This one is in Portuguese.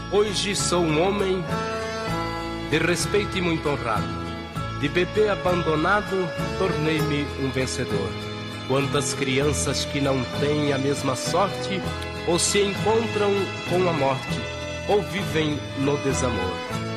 Hoje sou um homem de respeito e muito honrado. De bebê abandonado, tornei-me um vencedor. Quantas crianças que não têm a mesma sorte, ou se encontram com a morte, ou vivem no desamor.